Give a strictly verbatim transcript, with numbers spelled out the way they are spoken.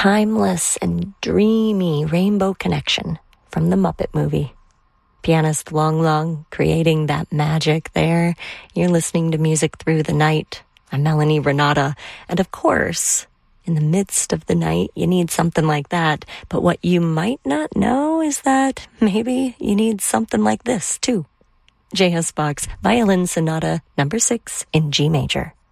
timeless and dreamy rainbow connection from the Muppet movie. Pianist Long Long creating that magic there. You're listening to Music Through the Night. I'm Melanie Renata. And of course, in the midst of the night, you need something like that. But what you might not know is that maybe you need something like this, too. J S. Bach's Violin Sonata number six in G major.